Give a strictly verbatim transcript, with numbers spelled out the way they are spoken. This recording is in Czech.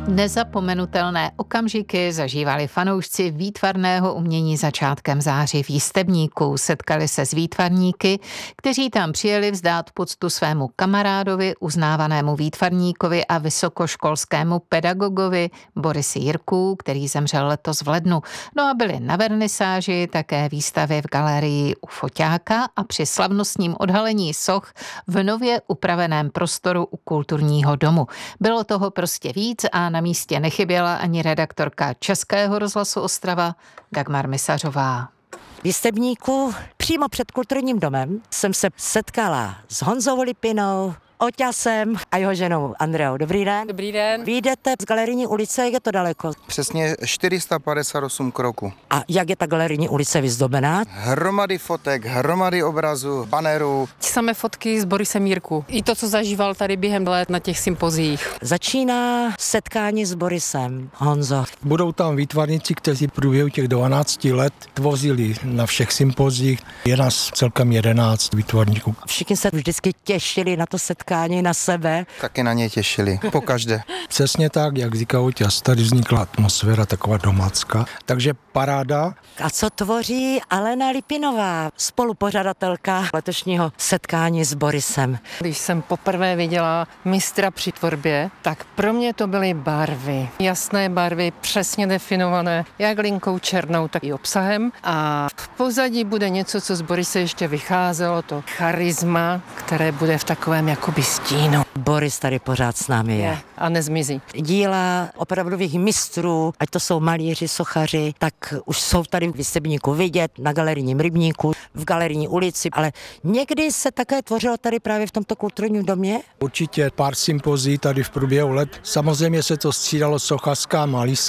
Nezapomenutelné okamžiky zažívali fanoušci výtvarného umění začátkem září v Jistebníku. Setkali se s výtvarníky, kteří tam přijeli vzdát poctu svému kamarádovi, uznávanému výtvarníkovi a vysokoškolskému pedagogovi Borisi Jirku, který zemřel letos v lednu. No a byli na vernisáži, také výstavy v galerii u Foťáka a při slavnostním odhalení soch v nově upraveném prostoru u Kulturního domu. Bylo toho prostě víc a na místě nechyběla ani redaktorka Českého rozhlasu Ostrava Dagmar Misařová. V Jistebníku přímo před Kulturním domem jsem se setkala s Honzou Lipinou, Oťasem a jeho ženou Andreou. Dobrý den. Dobrý den. Vy jdete z Galerijní ulice, jak je to daleko? Přesně čtyři sta padesát osm kroků. A jak je ta Galerijní ulice vyzdobená? Hromady fotek, hromady obrazů, banerů. Samé fotky s Borisem Jirku. I to, co zažíval tady během let na těch sympoziích. Začíná setkání s Borisem. Honzo. Budou tam výtvarníci, kteří v průběhu těch dvanácti let tvořili na všech sympozích. Je nás celkem jedenáct výtvarníků. Všichni se vždycky těšili na to setkání, na sebe. Taky na ně těšili, pokaždé. Přesně tak, jak říká Oťas, tady vznikla atmosféra taková domácká. Takže paráda. A co tvoří Alena Lipinová, spolupořadatelka letošního setkání s Borisem? Když jsem poprvé viděla mistra při tvorbě, tak pro mě to byly barvy. Jasné barvy, přesně definované, jak linkou černou, tak i obsahem. A v pozadí bude něco, co z Borise ještě vycházelo, to charisma, které bude v takovém jakoby stínu. Boris tady pořád s námi je. je a nezmizí. Díla opravdových mistrů, ať to jsou malíři, sochaři, tak už jsou tady v Jistebníku vidět, na Galerijním rybníku, v Galerijní ulici, ale někdy se také tvořilo tady právě v tomto Kulturním domě? Určitě pár sympozí tady v průběhu let. Samozřejmě se to střídalo sochařská a malířská.